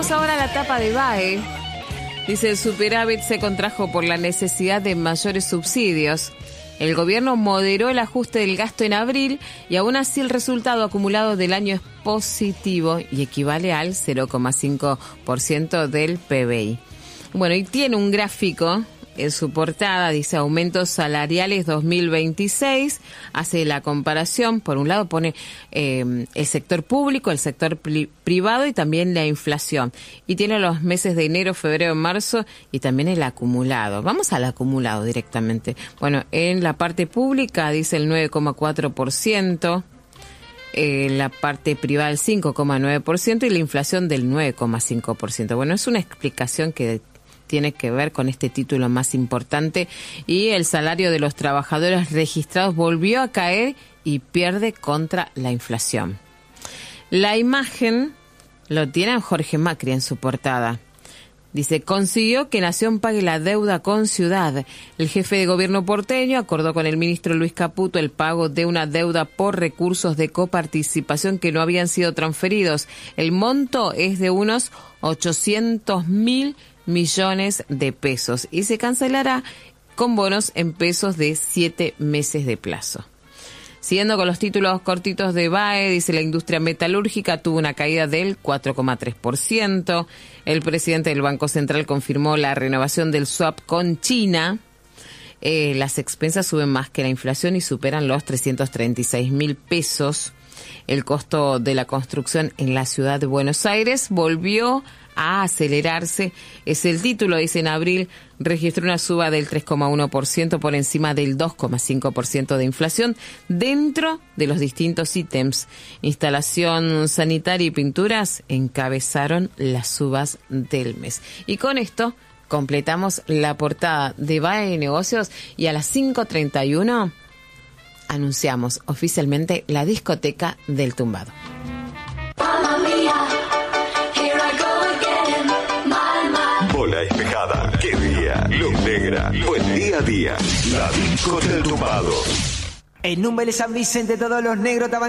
Vamos ahora a la tapa de BAE. Dice, el superávit se contrajo por la necesidad de mayores subsidios. El gobierno moderó el ajuste del gasto en abril y aún así el resultado acumulado del año es positivo y equivale al 0,5% del PBI. Bueno, y tiene un gráfico en su portada, dice aumentos salariales 2026, hace la comparación, por un lado pone el sector público, el sector privado y también la inflación. Y tiene los meses de enero, febrero, marzo y también el acumulado. Vamos al acumulado directamente. Bueno, en la parte pública dice el 9,4%. La parte privada el 5,9% y la inflación del 9,5%. Bueno, es una explicación que tiene que ver con este título más importante, y el salario de los trabajadores registrados volvió a caer y pierde contra la inflación. La imagen lo tiene Jorge Macri en su portada. Dice, consiguió que Nación pague la deuda con Ciudad. El jefe de gobierno porteño acordó con el ministro Luis Caputo el pago de una deuda por recursos de coparticipación que no habían sido transferidos. El monto es de unos 800.000 millones de pesos y se cancelará con bonos en pesos de 7 meses de plazo. Siguiendo con los títulos cortitos de BAE, dice, la industria metalúrgica tuvo una caída del 4,3%. El presidente del Banco Central confirmó la renovación del swap con China. Las expensas suben más que la inflación y superan los 336.000 pesos. El costo de la construcción en la ciudad de Buenos Aires volvió a acelerarse. Es el título, dice, en abril registró una suba del 3,1% por encima del 2,5% de inflación dentro de los distintos ítems. Instalación sanitaria y pinturas encabezaron las subas del mes. Y con esto completamos la portada de BAE Negocios y a las 5:31 anunciamos oficialmente la discoteca del tumbado. Bola Espejada, qué día, luz negra, buen día a día. La disco del tumbado. En Número San Vicente todos los negros estaban